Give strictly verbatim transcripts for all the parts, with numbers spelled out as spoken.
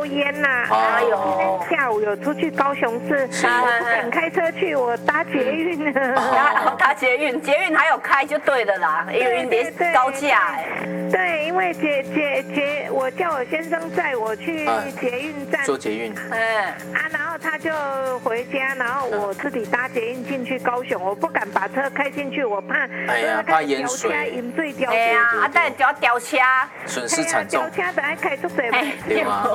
抽烟呐。 哎呦， 今天下午有出去高雄市，我不敢开车去，我搭捷运了。 搭捷运，捷运还有开就对了啦，因为你高架哎。 对，因为捷捷捷，我叫我先生载我去捷运站坐捷运。 嗯啊，然后他就回家，然后我自己搭捷运进去高雄，我不敢把车开进去，我怕哎呀，怕淹水。 饮醉掉。 哎呀，啊，但就要吊车， 损失惨重。 吊车等下开出谁嘛？ 对吗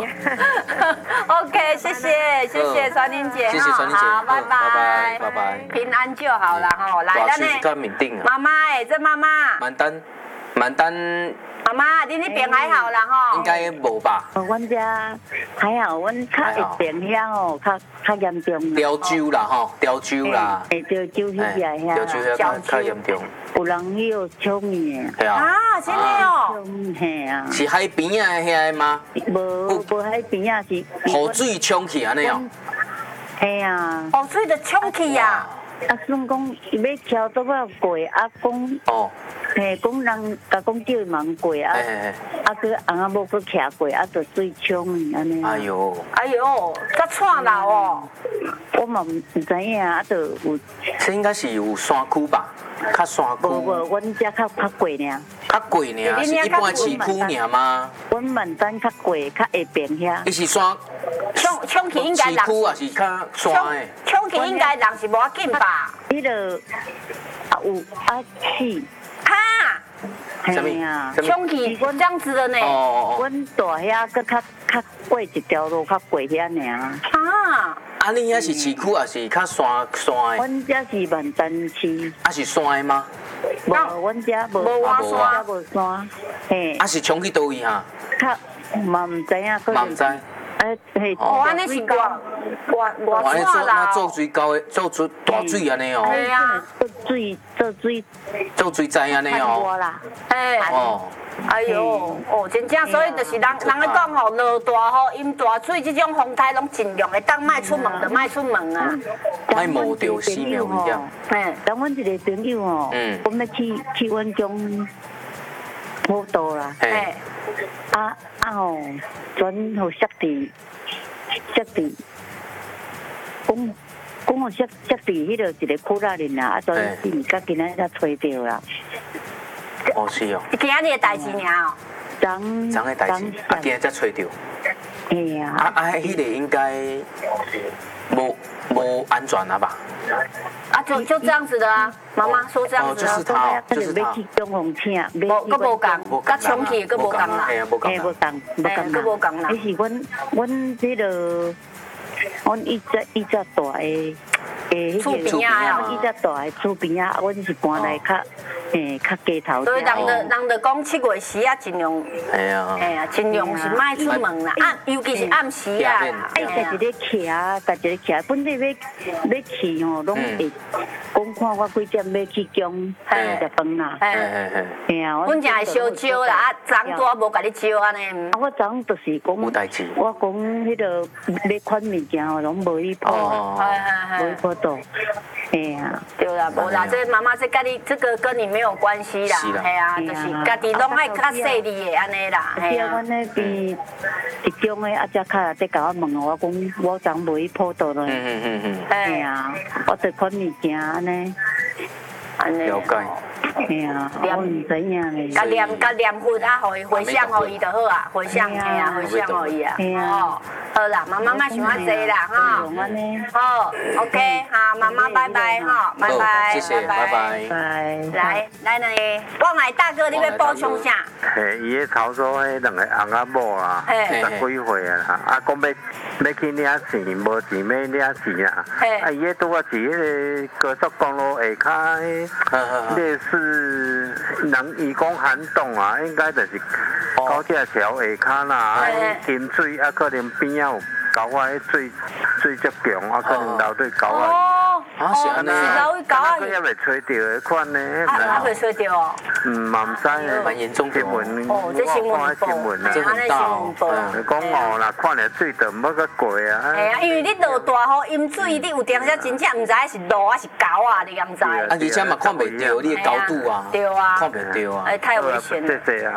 ？OK， 谢谢谢谢传玲姐， 谢谢传玲姐， 好，拜拜拜拜， 平安就好了哈。来， 咱呢？ 妈妈哎，这妈妈。 满单，满单。 妈妈，你那边还好啦吼？ 应该无吧？ 哦，阮家还好，阮较会病遐吼，较较严重。 潮州啦吼，潮州啦。 诶，潮州迄只遐。 潮州遐较较严重。 有人去有冲去。 系啊。 啊，真的哦。 系啊。 是海边啊遐吗？ 无无海边啊，是。 雨水冲去安尼哦。 系啊。 雨水就冲去啊。 啊，算讲伊要桥倒啊过，啊讲。哦。嘿，讲人甲讲叫伊忙过啊，啊去翁仔某去徛过，啊就水冲安尼。 哎呦， 哎呦，甲串流哦！ 我嘛唔知影，啊就有。 这应该是有山区吧？较山区。 无无，阮遮较较过尔。 较过尔，是一般市区尔吗？ 阮万丹较过，较下边遐。 伊是山。 冲冲去应该人。 市区啊是较山诶。 冲去应该人是无要紧吧？ 迄个啊有啊是。 哈， 什么？ 冲去这样子的呢？ 哦，阮大遐搁较较过一条路，较过遐尔。 啊， 啊，你遐是市区还是较山山的？ 阮遮是万丹市。 啊，是山的吗？ 无，阮遮无。 无山。 遮无山。嘿。 啊，是冲去倒位哈？ 较嘛唔知影， 嘛唔知。 哎嘿， 哦，安尼是外外外山啦。 做水高的，做水大水安尼哦。 系啊， 做水做水做水灾安尼哦。 哎哦，哎呦，哦，真正，所以就是人人咧讲吼，落大雨、淹大水这种风台，拢尽量会当卖出门就卖出门啊。 卖冒着性命危险。 嗯，当阮一个朋友哦，我们去去阮中坡道啦。 哎。 啊啊吼，转互摔地，摔地，讲讲互摔摔地，迄个一个苦力人啊，啊转地，甲今仔才吹着啦。 哦是哦。 今仔日的代志尔哦。 昨昨的代志，啊今仔才吹着。 哎呀。 啊啊，迄个应该无无安全啊吧？ 啊，就就这样子的啊，妈妈说这样子啊。哦，就是他，就是他。 中风请， 无，佮无共，甲冲去佮无共啦。 嘿，无共。 嘿，无共，无共。 佮无共啦。 迄是阮阮迄个，阮一只一只大诶。诶， 厝边啊， 伊只大诶厝边啊，阮是搬来较，诶，较街头。 所以人着人着讲七月时啊，尽量， 哎呀， 哎呀，尽量是莫出门啦，暗尤其是暗时啊。 哎，家己咧徛，家己咧徛，本地要要去吼，拢会讲看我几点要去江食饭啦。 哎哎哎。 嘿啊，阮正会烧招啦，啊，昨拄啊无甲你招安尼。 啊，我昨就是讲， 有代志。 我讲迄个要款物件吼，拢无去破，无去破。哎呀， 对啦，无啦，这妈妈这跟你这个跟你没有关系啦，系啊，就是家己拢爱较细腻的安尼啦， 系啊。阮那边一中的啊，只卡在甲我问我讲，我昨无去破道咯。 嗯嗯嗯嗯。 哎呀，我这款物件安尼， 安尼。 了解。 系啊，我唔知影咧。 甲念甲念佛啊，互伊回向互伊就好啊，回向系啊，回向互伊啊。哦，好啦，妈妈莫想遐济啦，哈。好 ，OK， 好，妈妈拜拜哈，拜拜， 谢谢，拜拜。 来来呢，望来大哥，你要补充啥？ 嘿，伊迄头所迄两个翁仔某啊，十几岁啊啦，啊，讲要要去领钱，无钱要领钱啊。啊，伊迄拄啊是迄个高速公路下骹迄类似人伊讲涵洞啊，应该就是高架桥下骹啦，啊，金水啊，可能边仔有狗啊，迄水水足强啊，可能流对狗啊。 啊，是安尼啊。 佢也未吹到迄款呢。 啊，还未吹到哦。 嗯，嘛唔知呢。 蛮严重的。 新闻， 哦，这新闻新闻啊， 这很大哦。 你讲哦啦，看了水就唔要个过啊。 系啊，因为你落大雨淹水，你有当时真正唔知是路还是狗啊，你敢知？啊， 而且嘛看袂到你的高度啊。 对啊。 看袂到啊。 哎，太危险了。 谢谢啊。